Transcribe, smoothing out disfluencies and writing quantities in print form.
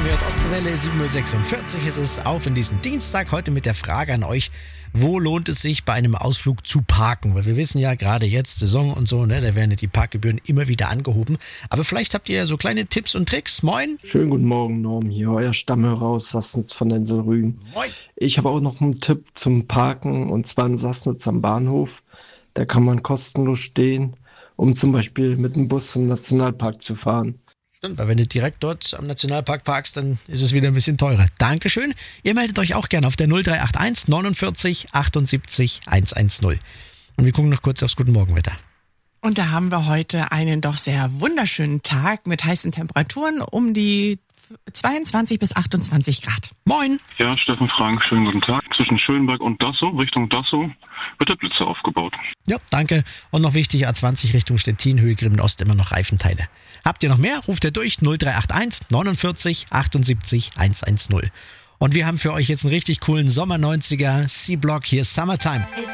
Morgen, hört Ostwelle, 7.46 Uhr ist es auf in diesen Dienstag. Heute mit der Frage an euch, wo lohnt es sich bei einem Ausflug zu parken? Weil wir wissen ja, gerade jetzt Saison und so, ne, da werden die Parkgebühren immer wieder angehoben. Aber vielleicht habt ihr ja so kleine Tipps und Tricks. Moin. Schönen guten Morgen, Norm hier, euer Stammhörer aus Sassnitz von der Insel Rügen. Moin. Ich habe auch noch einen Tipp zum Parken, und zwar in Sassnitz am Bahnhof. Da kann man kostenlos stehen, um zum Beispiel mit dem Bus zum Nationalpark zu fahren. Stimmt, weil wenn du direkt dort am Nationalpark parkst, dann ist es wieder ein bisschen teurer. Dankeschön. Ihr meldet euch auch gerne auf der 0381 49 78 110. Und wir gucken noch kurz aufs Guten Morgenwetter. Und da haben wir heute einen doch sehr wunderschönen Tag mit heißen Temperaturen um die 22 bis 28 Grad. Moin. Ja, Steffen Frank, schönen guten Tag. Zwischen Schönberg und Dassow, Richtung Dassow, wird der Blitzer aufgebaut. Ja, danke. Und noch wichtig, A20 Richtung Stettin, Höhe Grimmen-Ost, immer noch Reifenteile. Habt ihr noch mehr? Ruft ihr durch 0381 49 78 110. Und wir haben für euch jetzt einen richtig coolen Sommer 90er C-Block, hier Summertime.